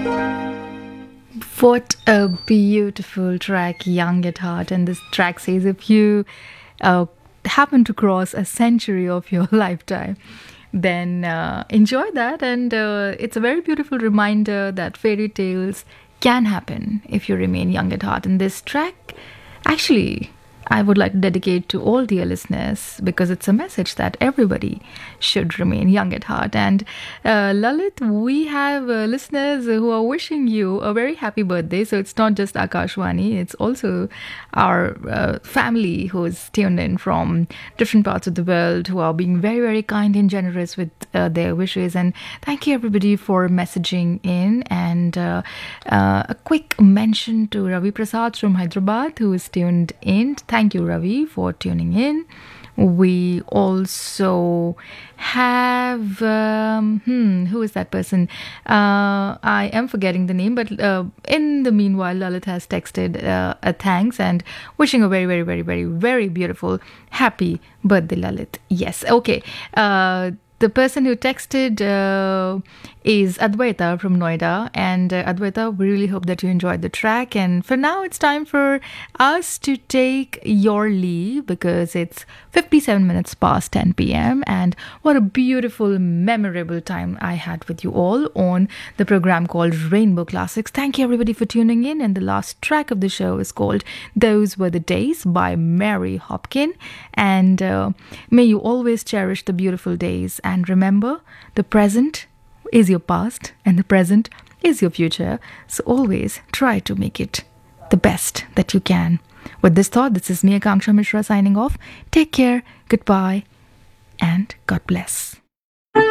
What a beautiful track, Young at Heart. And this track says if you happen to cross a century of your lifetime, then enjoy that. And it's a very beautiful reminder that fairy tales can happen if you remain young at heart. And this track, actually, I would like to dedicate to all dear listeners because it's a message that everybody should remain young at heart. And Lalit, we have listeners who are wishing you a very happy birthday. So it's not just Akashwani, it's also our family who's tuned in from different parts of the world who are being very, very kind and generous with their wishes. And thank you everybody for messaging in. And a quick mention to Ravi Prasad from Hyderabad who is tuned in. Thank you, Ravi, for tuning in. We also have who is that person? I am forgetting the name, but in the meanwhile, Lalit has texted a thanks and wishing a very, very, very, very, very beautiful happy birthday, Lalit. Yes, okay. The person who texted is Adwaita from Noida. And Adwaita, we really hope that you enjoyed the track. And for now, it's time for us to take your leave because it's 57 minutes past 10 p.m. And what a beautiful, memorable time I had with you all on the program called Rainbow Classics. Thank you, everybody, for tuning in. And the last track of the show is called Those Were the Days by Mary Hopkin. And may you always cherish the beautiful days. And remember, the present is your past and the present is your future. So always try to make it the best that you can. With this thought, this is me, Akanksha Mishra, signing off. Take care, goodbye, and God bless.